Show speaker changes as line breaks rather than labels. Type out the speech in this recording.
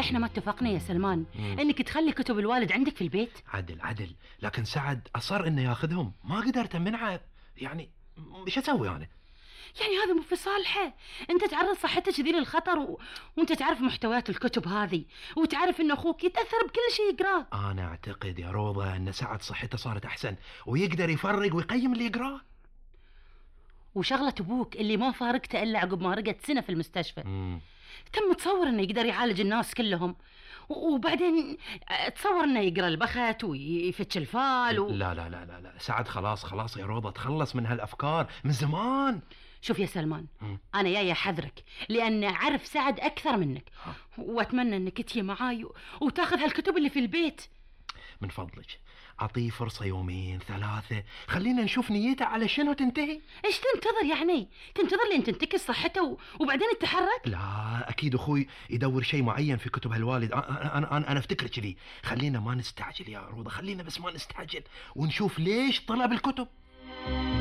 احنا ما اتفقنا يا سلمان انك تخلي كتب الوالد عندك في البيت؟
عدل، لكن سعد أصر إنه ياخذهم، ما قدرت أمنعه. يعني مش أسوي أنا؟
يعني هذا مو في صالحه. انت تعرض صحتك ذي للخطر وانت تعرف محتويات الكتب هذه، وتعرف ان اخوك يتأثر بكل شيء يقراه.
أنا أعتقد يا روضة أن سعد صحته صارت أحسن ويقدر يفرق ويقيم اللي يقراه.
وشغلة ابوك اللي ما فارقته الا عقب ما رقت سنة في المستشفى. تم تصور انه يقدر يعالج الناس كلهم، وبعدين تصور انه يقرا البخت ويفتش الفال
لا لا لا لا لا، سعد خلاص يا روضة، تخلص من هالأفكار من زمان.
شوف يا سلمان، أنا جاي أحذرك لأن أعرف سعد أكثر منك، وأتمنى أنك تجي معاي وتاخذ هالكتب اللي في البيت.
من فضلك أعطيه فرصة 2 3، خلينا نشوف نيته على شنو تنتهي.
إيش تنتظر يعني؟ تنتظر لين تنتكس صحته وبعدين تتحرك؟
لا أكيد أخوي يدور شيء معين في كتب هالوالد. أنا أفتكر كذي. خلينا ما نستعجل يا روضة، خلينا بس ما نستعجل ونشوف ليش طلب الكتب.